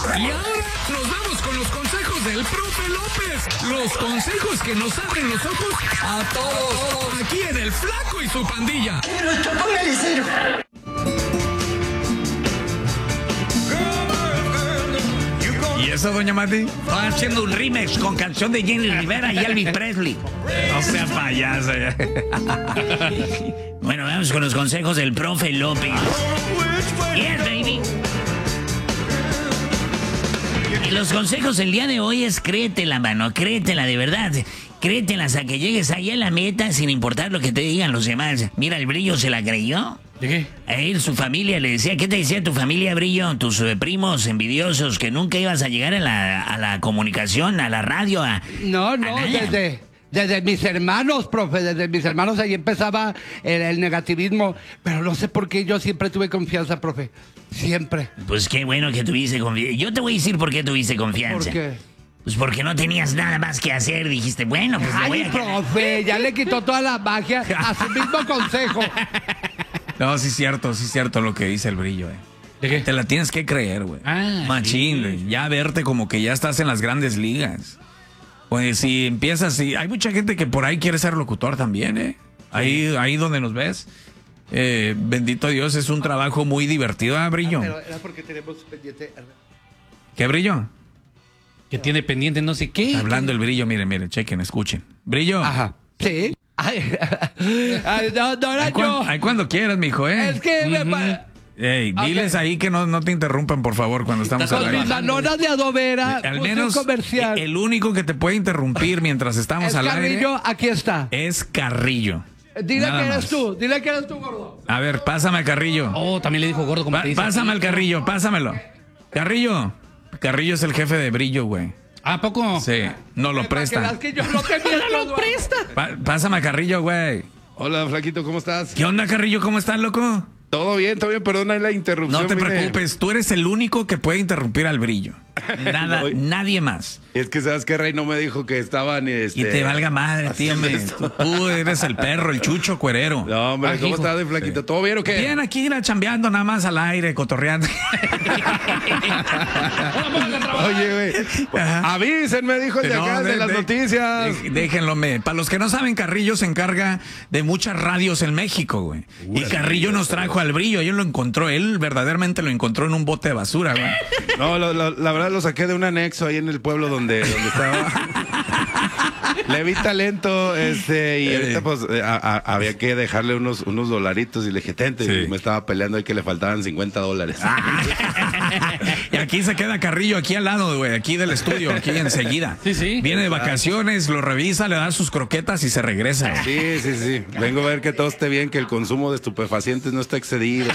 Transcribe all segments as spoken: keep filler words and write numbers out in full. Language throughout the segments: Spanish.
Y ahora nos vamos con los consejos del profe López. Los consejos que nos abren los ojos a todos. Aquí en El Flaco y su pandilla. Póngale cero. ¿Y eso, doña Mati? Estoy haciendo un remix con canción de Jenny Rivera y Elvis Presley. No sea payasa. Bueno, vamos con los consejos del profe López. Yes, baby. Los consejos del día de hoy es créetela, mano, créetela de verdad. Créetela hasta que llegues allá a la meta sin importar lo que te digan los demás. Mira, el Brillo se la creyó. ¿De qué? A él, su familia le decía, ¿qué te decía tu familia, Brillo? Tus eh, primos envidiosos, que nunca ibas a llegar a la, a la comunicación, a la radio, a... No, no, a nada. desde, desde mis hermanos, profe, desde mis hermanos ahí empezaba el, el negativismo, pero no sé por qué yo siempre tuve confianza, profe, siempre. Pues qué bueno que tuviste confianza. Yo te voy a decir por qué tuviste confianza. ¿Por qué? Pues porque no tenías nada más que hacer. Dijiste, bueno, pues le voy Ay, a... profe, ya le quitó toda la magia a su mismo consejo. No, sí es cierto, sí es cierto lo que dice el Brillo, eh. ¿De qué? Te la tienes que creer, güey. Ah, Machín, sí. güey. Ya verte como que ya estás en las grandes ligas. Pues si empiezas, si hay mucha gente que por ahí quiere ser locutor también, ¿eh? Ahí, ahí donde nos ves. Eh, bendito Dios, es un trabajo muy divertido, ¿eh, Brillo? Pero era porque tenemos pendiente. ¿Qué, Brillo? Que tiene pendiente no sé qué. Hablando el Brillo, miren, miren, chequen, escuchen. Brillo. Ajá. Sí. Ay, ay, no, no era Ahí, cuan- yo. ahí cuando quieras, mijo, ¿eh? Es que me pa- Ey, diles Ok. ahí que no, no te interrumpan, por favor, cuando estamos al con aire. mis manonas de adobera, Al puse menos un comercial. el único que te puede interrumpir mientras estamos Es al Carrillo, aire aquí está. es Carrillo. Dile Nada que eres más. tú, dile que eres tú, gordo. A ver, pásame a Carrillo. Oh, también le dijo gordo como Pa- te dice. pásame al Carrillo, pásamelo. Carrillo. Carrillo es el jefe de Brillo, güey. ¿A poco? Sí, no lo Para que presta. veas que yo no te miento, lo presta. Pa- pásame a Carrillo, güey. Hola, Flaquito, ¿cómo estás? ¿Qué onda, Carrillo? ¿Cómo estás, loco? Todo bien, todo bien, perdona la interrupción. No te vine- preocupes, tú eres el único que puede interrumpir al Brillo. Nada, No. nadie más. Es que, ¿sabes qué, Rey? No me dijo que estaban, este... Y te valga madre, tío. haciendo me- esto. Tú eres el perro, el chucho cuerero. No, hombre, Ay, ¿cómo hijo. estás, Flaquito? ¿Todo bien o qué? Bien, aquí ir chambeando nada más al aire, cotorreando. Oye, güey, Ajá. avísenme, dijo el de No, acá, de, de- las de- noticias. de- déjenlo, me. Para los que no saben, Carrillo se encarga de muchas radios en México, güey. Y Carrillo nos trajo al Brillo. Él lo encontró, él verdaderamente lo encontró en un bote de basura, güey. No, lo- lo- la verdad lo saqué de un anexo ahí en el pueblo donde, donde estaba. Le vi talento, este, y Eh. ahorita pues eh, a- a- había que dejarle unos, unos dolaritos y le dije, tente, Sí. y me estaba peleando ahí que le faltaban cincuenta dólares. Y aquí se queda Carrillo, aquí al lado, güey, aquí del estudio, aquí enseguida. Sí, sí. Viene de vacaciones, lo revisa, le da sus croquetas y se regresa. Sí, sí, sí. Vengo a ver que todo esté bien, que el consumo de estupefacientes no está excedido.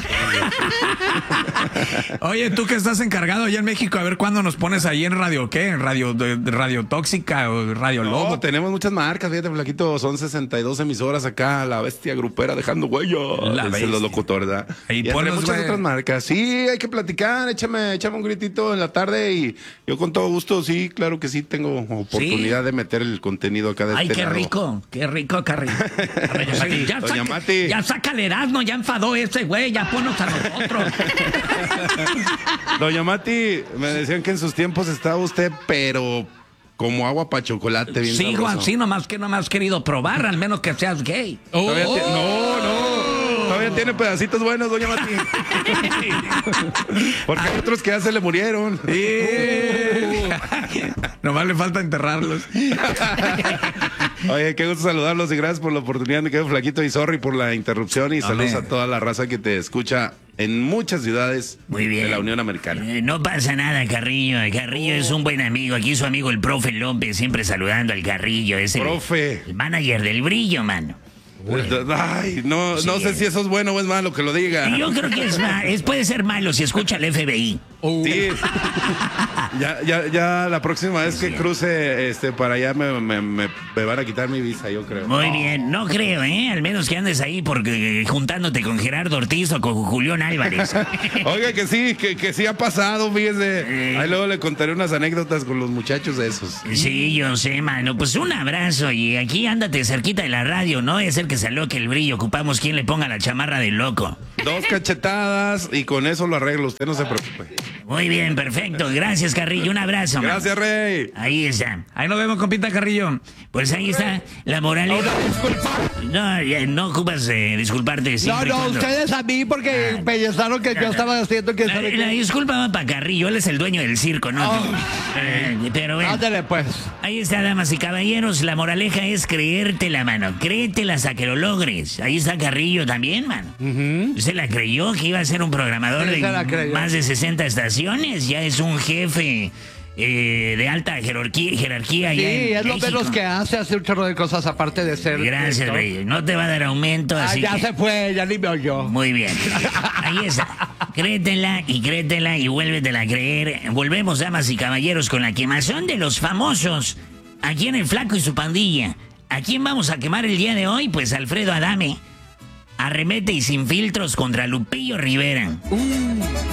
Oye, tú que estás encargado allá en México, a ver cuándo nos pones ahí en Radio, ¿qué? ¿En Radio, de- de Radio Tóxica o Radio Lobo? No, tenemos muchas marcas, fíjate, Flaquito, son sesenta y dos emisoras acá, la bestia grupera dejando huella. La Dicen bestia. los locutores, ¿verdad? Ahí Y entre ponlos, muchas güey. otras marcas. Sí, hay que platicar, échame, échame un gritito en la tarde y yo con todo gusto, sí, claro que sí, tengo oportunidad de meter el contenido acá de Ay, este qué lado. rico, qué rico, Carrillo. Sí, ya, Doña saca, Mati. ya saca el Erasmo, ya enfadó ese güey, ya ponnos a nosotros. Doña Mati, me decían que en sus tiempos estaba usted, pero como agua para chocolate, bien Sigo sabroso. así, nomás que no me has querido probar, al menos que seas gay. Oh, Todavía ti- No, no. Todavía tiene pedacitos buenos, doña Mati. Porque hay otros que ya se le murieron. Nomás le falta enterrarlos. Oye, qué gusto saludarlos y gracias por la oportunidad. Me quedo Flaquito y sorry por la interrupción y saludos Amén. a toda la raza que te escucha en muchas ciudades Muy bien. de la Unión Americana. Eh, no pasa nada, Carrillo. El Carrillo es un buen amigo. Aquí su amigo el profe López, siempre saludando al Carrillo. Es el, Profe. el manager del Brillo, mano. Ay, no, no Sí. sé si eso es bueno o es malo que lo diga. Y yo creo que es, ma- es puede ser malo si escucha el F B I. Sí. Ya, ya, ya la próxima vez que cruce este para allá me, me, me- me van a quitar mi visa, yo creo. Muy bien, no creo, ¿eh? Al menos que andes ahí porque juntándote con Gerardo Ortiz o con Julián Álvarez. Oiga, que sí, que, que sí ha pasado, fíjese. Ahí luego le contaré unas anécdotas con los muchachos de esos. Sí, yo sé, mano. Pues un abrazo y aquí ándate cerquita de la radio. No es el que se aloque el Brillo. Ocupamos quien le ponga la chamarra del loco. Dos cachetadas y con eso lo arreglo, usted no se preocupe. Muy bien, perfecto. Gracias, Carrillo. Un abrazo. man. Gracias, Rey. Ahí está. Ahí nos vemos, compita Carrillo. Pues ahí está la moraleja. No, ya, no ocupas eh, disculparte No, siempre. no, cuando- ustedes a mí porque Ah. pensaron que yo estaba haciendo que La, sabe la qué. disculpa va para Carrillo, él es el dueño del circo, ¿no? Oh. Eh, pero bueno, Ándale, pues. ahí está, damas y caballeros, la moraleja es creerte la mano, créetela hasta que lo logres. Ahí está Carrillo también, mano. ¿Usted la creyó que iba a ser un programador Sí, se la de creyó. más de sesenta estaciones? Ya es un jefe eh, de alta jerarquía, jerarquía Sí, allá en es lo México. menos que hace, hace un chorro de cosas aparte de ser. Gracias, esto. Rey. No te va a dar aumento, Ah, así ya que... se fue, ya ni me oyó. Muy bien. Ahí está. Créetela y créetela y vuélvetela a creer. Volvemos, damas y caballeros, con la quemazón de los famosos. Aquí en El Flaco y su pandilla. ¿A quién vamos a quemar el día de hoy? Pues Alfredo Adame. Arremete y sin filtros contra Lupillo Rivera.